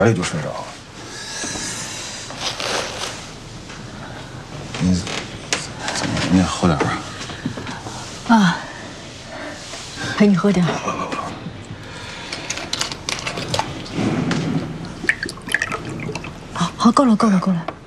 也就睡着了。你怎么？你也喝点啊？ 啊，陪你喝点。好，够了，够了，够了。